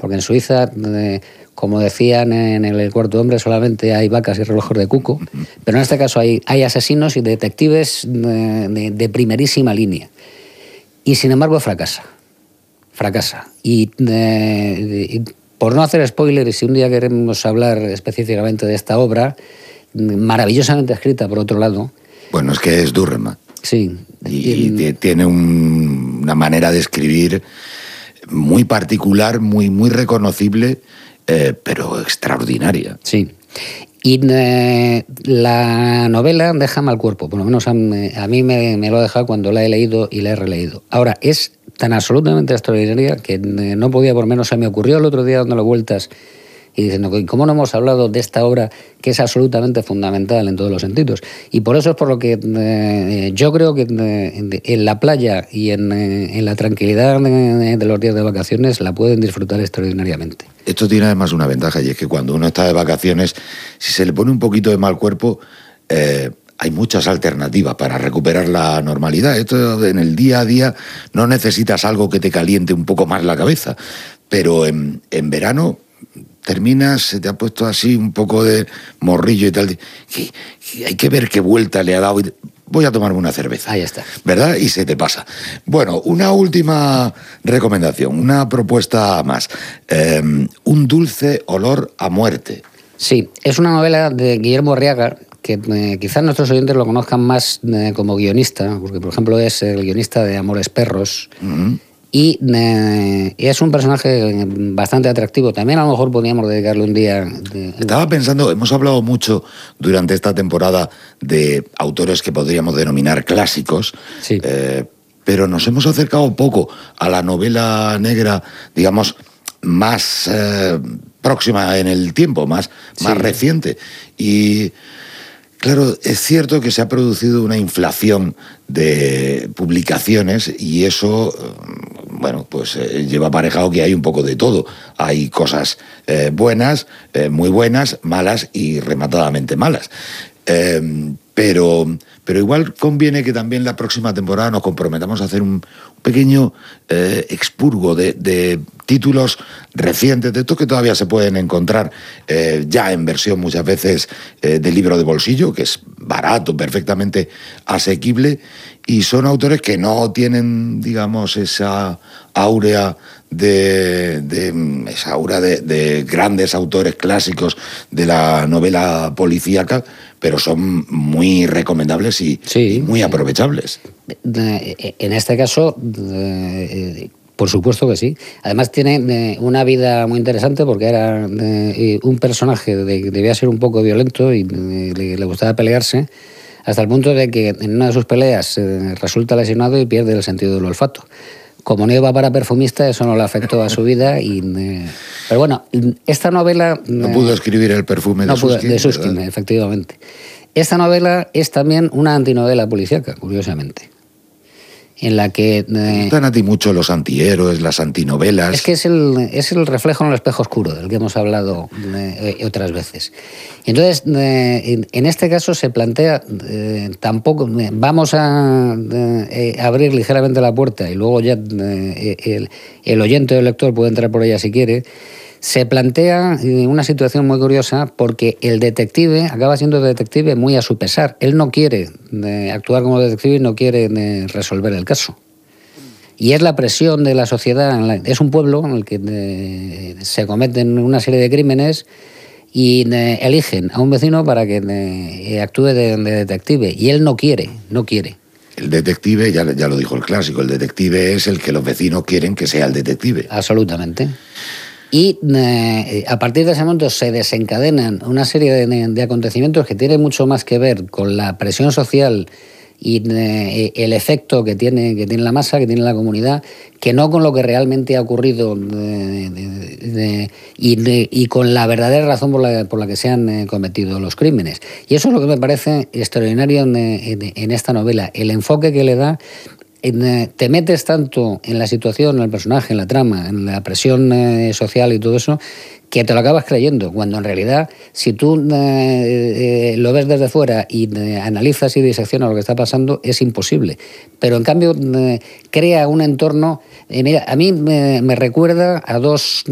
porque en Suiza, como decían en El cuarto hombre, solamente hay vacas y relojes de cuco, pero en este caso hay asesinos y detectives de primerísima línea. Y sin embargo fracasa. Y por no hacer spoiler, y si un día queremos hablar específicamente de esta obra, maravillosamente escrita por otro lado. Bueno, es que es Durrema. Sí. Y tiene una manera de escribir muy particular, muy reconocible, pero extraordinaria. Sí. Y la novela deja mal cuerpo, por lo menos a mí me lo ha dejado cuando la he leído y la he releído. Ahora, es tan absolutamente extraordinaria que no podía, por menos se me ocurrió el otro día dándole vueltas y diciendo, ¿cómo no hemos hablado de esta obra que es absolutamente fundamental en todos los sentidos? Y por eso es por lo que yo creo que en la playa y en la tranquilidad de los días de vacaciones la pueden disfrutar extraordinariamente. Esto tiene además una ventaja, y es que cuando uno está de vacaciones, si se le pone un poquito de mal cuerpo, hay muchas alternativas para recuperar la normalidad. Esto en el día a día no necesitas algo que te caliente un poco más la cabeza, pero en verano terminas, se te ha puesto así un poco de morrillo y tal. Hay que ver qué vuelta le ha dado. Voy a tomarme una cerveza. Ahí está. ¿Verdad? Y se te pasa. Bueno, una última recomendación, una propuesta más. Un dulce olor a muerte. Sí, es una novela de Guillermo Arriaga, que quizás nuestros oyentes lo conozcan más como guionista, porque por ejemplo es el guionista de Amores Perros. Uh-huh. Y es un personaje bastante atractivo. También a lo mejor podríamos dedicarle un día... Estaba pensando, hemos hablado mucho durante esta temporada de autores que podríamos denominar clásicos, sí. Pero nos hemos acercado poco a la novela negra, digamos, más próxima en el tiempo, más reciente. Y claro, es cierto que se ha producido una inflación de publicaciones y eso... Bueno, pues lleva aparejado que hay un poco de todo. Hay cosas buenas, muy buenas, malas y rematadamente malas. Pero igual conviene que también la próxima temporada nos comprometamos a hacer un pequeño expurgo de títulos recientes, de estos que todavía se pueden encontrar ya en versión muchas veces de libro de bolsillo, que es barato, perfectamente asequible, y son autores que no tienen, digamos, esa áurea de grandes autores clásicos de la novela policíaca, pero son muy recomendables y muy aprovechables. En este caso, por supuesto que sí. Además tiene una vida muy interesante porque era un personaje que debía ser un poco violento y le gustaba pelearse, hasta el punto de que en una de sus peleas resulta lesionado y pierde el sentido del olfato. Como no iba para perfumista, eso no le afectó a su vida. Pero bueno, esta novela... No pudo escribir El perfume de Susskind. De Susskind, efectivamente. Esta novela es también una antinovela policíaca, curiosamente, en la que... Me gustan a ti mucho los antihéroes, las antinovelas... Es que es el reflejo en el espejo oscuro, del que hemos hablado otras veces. Entonces, en este caso se plantea, tampoco... Vamos a abrir ligeramente la puerta y luego ya el oyente o el lector puede entrar por ella si quiere. Se plantea una situación muy curiosa porque el detective acaba siendo detective muy a su pesar. Él no quiere actuar como detective y no quiere resolver el caso. Y es la presión de la sociedad. Es un pueblo en el que se cometen una serie de crímenes y eligen a un vecino para que actúe de detective. Y él no quiere. El detective, ya lo dijo el clásico, el detective es el que los vecinos quieren que sea el detective. Absolutamente. Y a partir de ese momento se desencadenan una serie de acontecimientos que tienen mucho más que ver con la presión social y el efecto que tiene la masa, que tiene la comunidad, que no con lo que realmente ha ocurrido y con la verdadera razón por la que se han cometido los crímenes. Y eso es lo que me parece extraordinario en esta novela, el enfoque que le da. Te metes tanto en la situación, en el personaje, en la trama, en la presión social y todo eso, que te lo acabas creyendo, cuando en realidad, si tú lo ves desde fuera y analizas y diseccionas lo que está pasando, es imposible. Pero en cambio, crea un entorno... mira, a mí me recuerda a dos